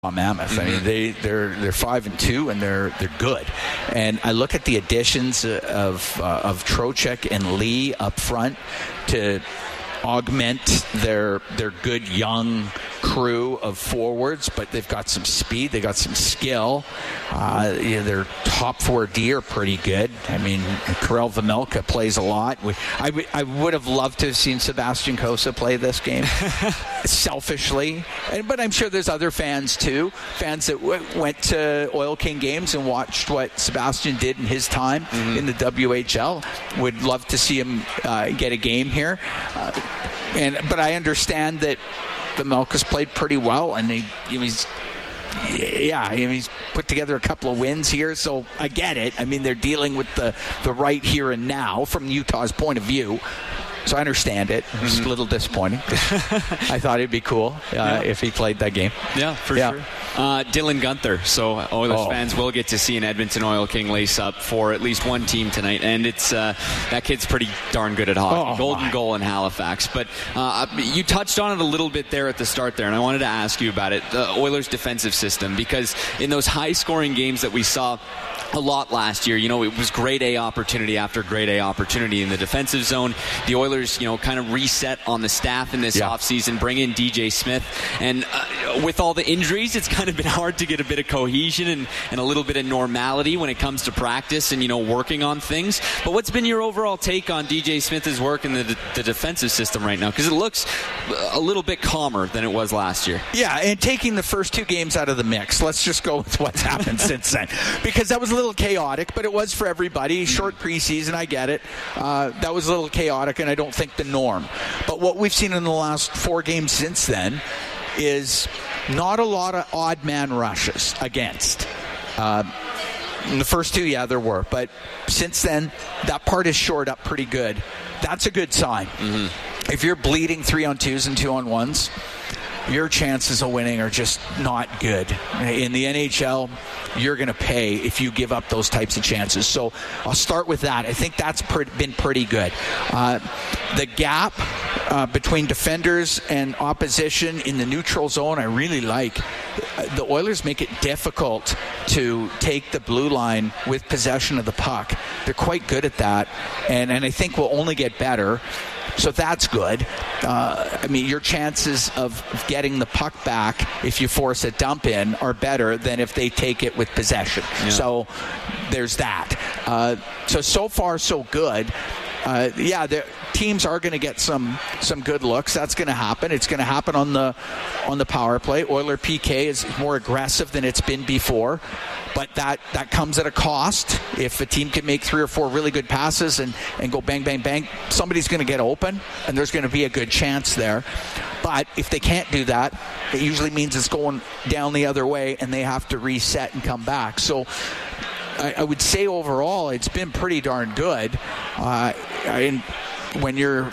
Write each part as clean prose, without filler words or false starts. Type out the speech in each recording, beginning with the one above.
Mammoth. I mean, they're 5-2 and they're good. And I look at the additions of Trocheck and Lee up front to augment their good young crew of forwards, but they've got some speed, they got some skill. Their top 4D are pretty good. I mean, Karel Vejmelka plays a lot. I would have loved to have seen Sebastian Cossa play this game, selfishly. But I'm sure there's other fans too, fans that went to Oil King games and watched what Sebastian did in his time in the WHL. Would love to see him get a game here. But I understand that the Melka's played pretty well, and he's put together a couple of wins here, so I get it. I mean, they're dealing with the right here and now from Utah's point of view. So I understand it. It's a little disappointing. I thought it'd be cool if he played that game. Yeah, for sure. Dylan Guenther. So Oilers fans will get to see an Edmonton Oil King lace up for at least one team tonight. And it's that kid's pretty darn good at hockey. Golden goal in Halifax. But you touched on it a little bit there at the start there, and I wanted to ask you about it. The Oilers' defensive system, because in those high-scoring games that we saw a lot last year, it was grade A opportunity after grade A opportunity in the defensive zone. The Oilers, kind of reset on the staff in this offseason, bring in DJ Smith. And with all the injuries, it's kind of been hard to get a bit of cohesion and a little bit of normality when it comes to practice and, working on things. But what's been your overall take on DJ Smith's work in the defensive system right now? Because it looks a little bit calmer than it was last year. Yeah, and taking the first two games out of the mix, let's just go with what's happened since then. Because that was a little chaotic, but it was for everybody. Short preseason, I get it. That was a little chaotic, and I don't think the norm. But what we've seen in the last 4 games since then is not a lot of odd man rushes against. In the first 2, there were. But since then, that part is shored up pretty good. That's a good sign. If you're bleeding 3-on-2s and 2-on-1s, your chances of winning are just not good. In the NHL, you're going to pay if you give up those types of chances. So I'll start with that. I think that's been pretty good. The gap between defenders and opposition in the neutral zone, I really like. The Oilers make it difficult to take the blue line with possession of the puck. They're quite good at that, and I think will only get better. So that's good. Your chances of getting the puck back if you force a dump in are better than if they take it with possession. Yeah. So there's that. So far, so good. The teams are going to get some good looks. That's going to happen. It's going to happen on the power play. Oiler PK is more aggressive than it's been before. But that comes at a cost. If a team can make 3 or 4 really good passes and go bang, bang, bang, somebody's going to get open, and there's going to be a good chance there. But if they can't do that, it usually means it's going down the other way, and they have to reset and come back. So I would say overall it's been pretty darn good. When you're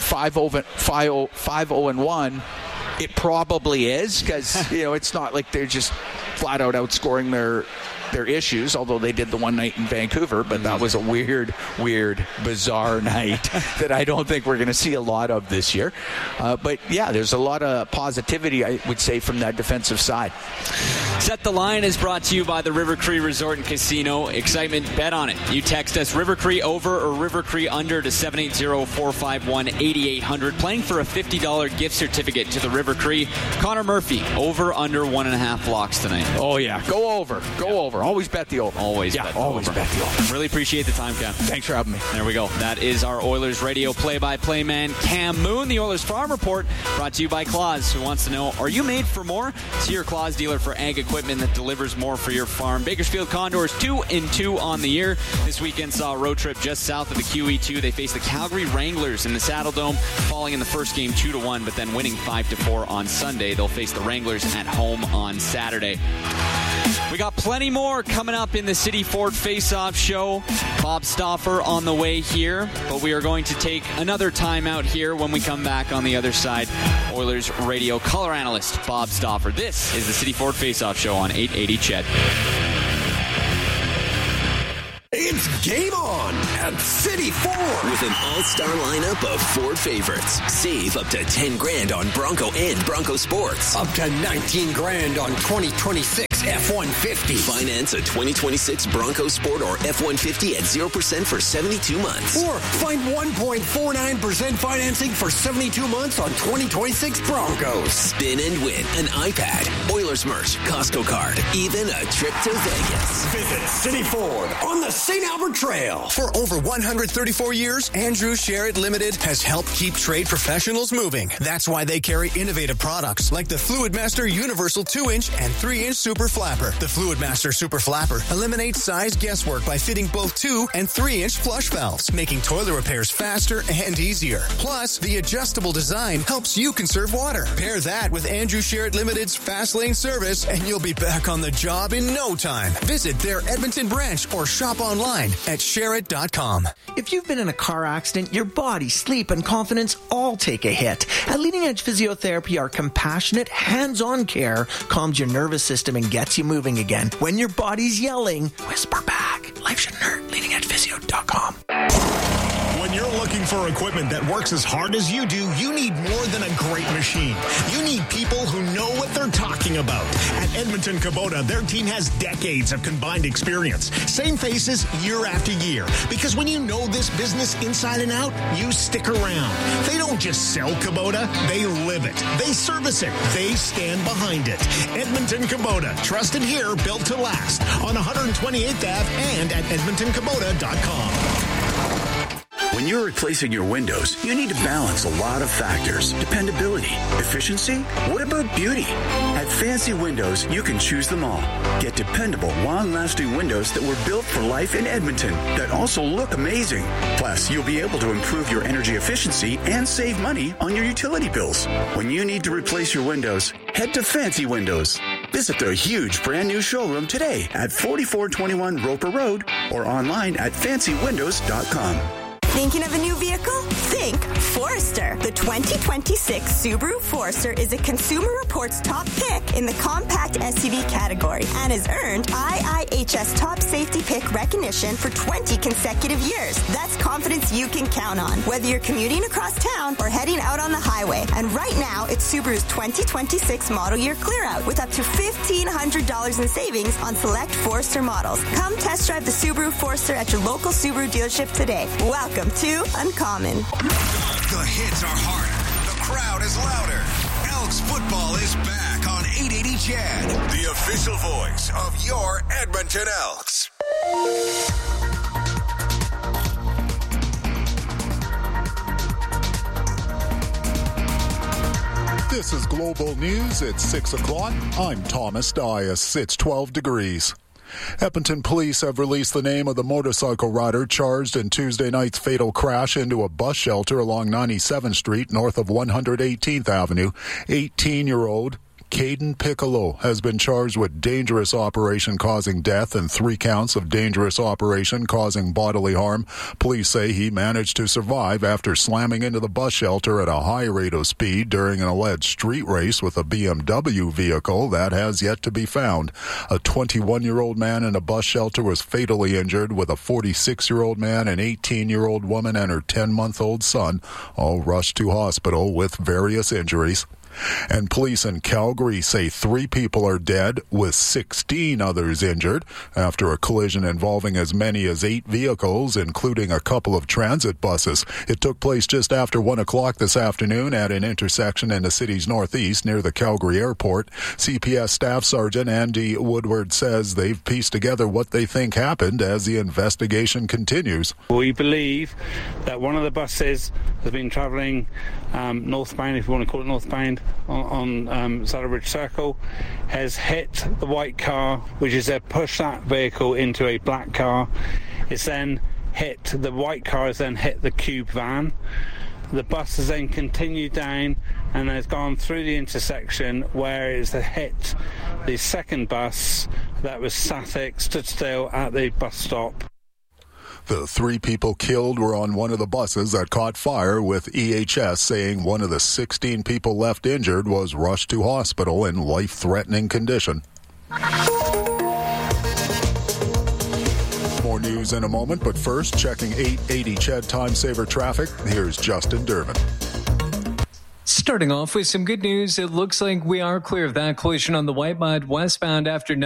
5-0-1, it probably is, because it's not like they're just flat out outscoring their issues, although they did the one night in Vancouver, but that was a weird, bizarre night that I don't think we're going to see a lot of this year. But there's a lot of positivity, I would say, from that defensive side. Set the Line is brought to you by the River Cree Resort and Casino. Excitement, bet on it. You text us River Cree over or River Cree under to 780-451-8800. Playing for a $50 gift certificate to the River Cree. Connor Murphy, over under 1.5 blocks tonight. Oh, yeah. Go over. Always bet the over. Always bet the over. Really appreciate the time, Cam. Thanks for having me. There we go. That is our Oilers radio play-by-play man, Cam Moon. The Oilers Farm Report brought to you by Claus, who wants to know, are you made for more? See your Claus dealer for ag equipment that delivers more for your farm. Bakersfield Condors 2-2 on the year. This weekend saw a road trip just south of the QE2. They faced the Calgary Wranglers in the Saddle Dome, falling in the first game 2-1, but then winning 5-4 on Sunday. They'll face the Wranglers at home on Saturday. We got plenty more coming up in the City Ford Face-Off Show. Bob Stauffer on the way here, but we are going to take another time out here when we come back on the other side. Oilers radio color analyst Bob Stauffer. This is the City Ford Face-Off Show on 880 CHED. It's game on at City Ford. With an all-star lineup of Ford favorites. Save up to $10,000 on Bronco and Bronco Sports. Up to $19,000 on 2026 F-150. Finance a 2026 Bronco Sport or F-150 at 0% for 72 months. Or find 1.49% financing for 72 months on 2026 Broncos. Spin and win an iPad, Oilers merch, Costco card, even a trip to Vegas. Visit City Ford on the St. Albert Trail. For over 134 years, Andrew Sherritt Limited has helped keep trade professionals moving. That's why they carry innovative products like the Fluidmaster Universal 2-inch and 3-inch Super Flapper. The Fluidmaster Super Flapper eliminates size guesswork by fitting both 2 and 3-inch flush valves, making toilet repairs faster and easier. Plus, the adjustable design helps you conserve water. Pair that with Andrew Sherritt Limited's fast lane service, and you'll be back on the job in no time. Visit their Edmonton branch or shop online at Sherritt.com. If you've been in a car accident, your body, sleep, and confidence all take a hit. At Leading Edge Physiotherapy, our compassionate, hands-on care calms your nervous system and gets you moving again. When your body's yelling, whisper back. Life shouldn't hurt. LeadingEdgePhysio.com. When you're looking for equipment that works as hard as you do, you need more than a great machine. You need people who know what they're talking about. At Edmonton Kubota, their team has decades of combined experience. Same faces year after year. Because when you know this business inside and out, you stick around. They don't just sell Kubota, they live it. They service it. They stand behind it. Edmonton Kubota, trusted here, built to last. On 128th Ave and at EdmontonKubota.com. When you're replacing your windows, you need to balance a lot of factors. Dependability, efficiency, what about beauty? At Fancy Windows, you can choose them all. Get dependable, long-lasting windows that were built for life in Edmonton that also look amazing. Plus, you'll be able to improve your energy efficiency and save money on your utility bills. When you need to replace your windows, head to Fancy Windows. Visit their huge brand new showroom today at 4421 Roper Road or online at fancywindows.com. Thinking of a new vehicle? Think Forester. The 2026 Subaru Forester is a Consumer Reports top pick in the compact SUV category and has earned IIHS top safety pick recognition for 20 consecutive years. That's confidence you can count on, whether you're commuting across town or heading out on the highway. And right now, it's Subaru's 2026 model year clear out with up to $1,500 in savings on select Forester models. Come test drive the Subaru Forester at your local Subaru dealership today. Welcome to Uncommon. The hits are harder. The crowd is louder. Elks football is back on 880 CHED, the official voice of your Edmonton Elks. This is Global News at 6 o'clock. I'm Thomas Dias. It's 12 degrees. Edmonton police have released the name of the motorcycle rider charged in Tuesday night's fatal crash into a bus shelter along 97th Street north of 118th Avenue. 18-year-old Caden Piccolo has been charged with dangerous operation causing death and 3 counts of dangerous operation causing bodily harm. Police say he managed to survive after slamming into the bus shelter at a high rate of speed during an alleged street race with a BMW vehicle that has yet to be found. A 21-year-old man in a bus shelter was fatally injured, with a 46-year-old man, an 18-year-old woman, and her 10-month-old son all rushed to hospital with various injuries. And police in Calgary say 3 people are dead with 16 others injured after a collision involving as many as 8 vehicles, including a couple of transit buses. It took place just after 1 o'clock this afternoon at an intersection in the city's northeast near the Calgary airport. CPS Staff Sergeant Andy Woodward says they've pieced together what they think happened as the investigation continues. We believe that one of the buses has been travelling northbound, if you want to call it northbound, on Saddlebridge Circle, has hit the white car, which is pushed that vehicle into a black car. It's then hit, the white car has then hit the cube van. The bus has then continued down and has gone through the intersection where it's hit the second bus that was static, stood still at the bus stop. The 3 people killed were on one of the buses that caught fire, with EHS saying one of the 16 people left injured was rushed to hospital in life-threatening condition. More news in a moment, but first, checking 880 CHED Time Saver traffic. Here's Justin Durbin. Starting off with some good news, it looks like we are clear of that collision on the Whitemud westbound after